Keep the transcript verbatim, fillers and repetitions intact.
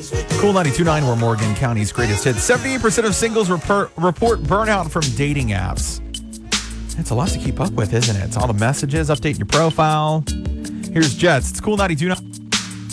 Cool ninety-two point nine, we're Morgan County's greatest hits. seventy-eight percent of singles report, report burnout from dating apps. It's a lot to keep up with, isn't it? It's all the messages, updating your profile. Here's Jets. It's Cool ninety-two point nine.